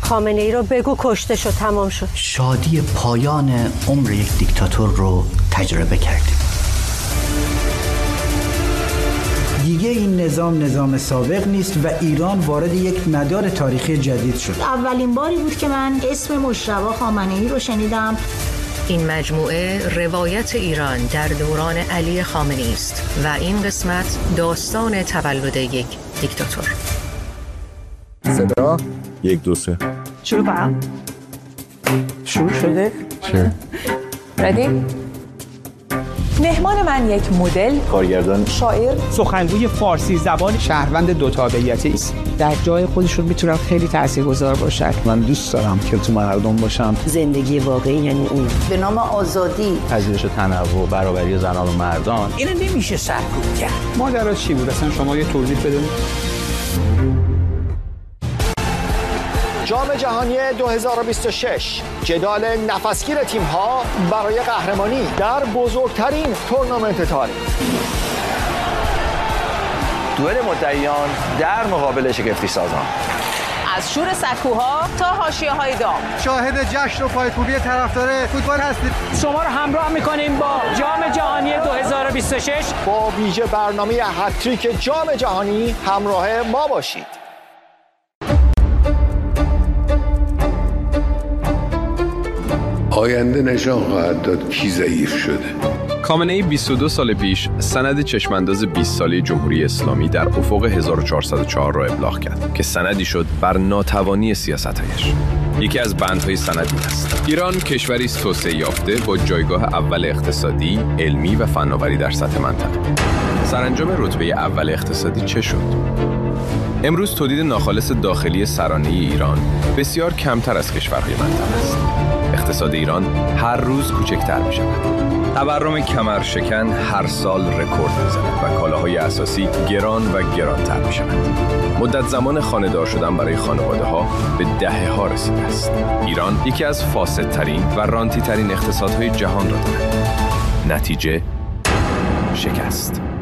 خامنه ای رو بگو کشته شد، تمام شد. شادی پایان عمر یک دیکتاتور رو تجربه کردیم. دیگه این نظام سابق نیست و ایران وارد یک مدار تاریخی جدید شد. اولین باری بود که من اسم مجتبی خامنه‌ای رو شنیدم. این مجموعه روایت ایران در دوران علی خامنه‌ای است و این قسمت داستان تولد یک دیکتاتور. صدا 1 2 3 شروع کنم. شروع شده؟ چه؟ ردی؟ مهمان من یک مدل، کارگردان، شاعر، سخنگوی فارسی زبان، شهروند دو تابعیتی است. در جای خودشون میتونن خیلی تاثیرگذار باشن. من دوست دارم که تو مردم باشم. زندگی واقعی یعنی این. به نام آزادی، پذیرش تنوع، برابری زنان و مردان. اینو نمیشه سرکوب کرد. ماجرا چی بود؟ اصلا شما یه توضیح بده. جام جهانی 2026 جدال نفسگیر تیم‌ها برای قهرمانی در بزرگترین تورنمنت تاریخ. دوئل مدعیان در مقابل شگفتی سازان. از شور سکوها تا حاشیه‌های دام. شاهد جشن و پایکوبی طرفدار فوتبال هستید. شما رو همراه می‌کنیم با جام جهانی 2026 با ویژه برنامه هتریک جام جهانی همراه ما باشید. آینده نشان خواهد داد کی ضعیف شده. خامنه‌ای 22 سال پیش سند چشمانداز 20 ساله جمهوری اسلامی در افق 1404 را ابلاغ کرد که سندی شد بر ناتوانی سیاست‌هایش. یکی از بندهای سند این است: ایران کشوری است توسعه یافته با جایگاه اول اقتصادی، علمی و فناوری در سطح منطقه. سرانجام رتبه اول اقتصادی چه شد؟ امروز تولید ناخالص داخلی سرانه ایران بسیار کمتر از کشورهای منطقه است. اقتصاد ایران هر روز کوچکتر می شود. تورم کمر شکن هر سال رکورد می زند و کالاهای اساسی گران و گرانتر می شود. مدت زمان خانه‌دار شدن برای خانواده ها به دهه ها رسیده است. ایران یکی از فاسدترین و رانتی ترین اقتصادهای جهان را دارد. نتیجه شکست.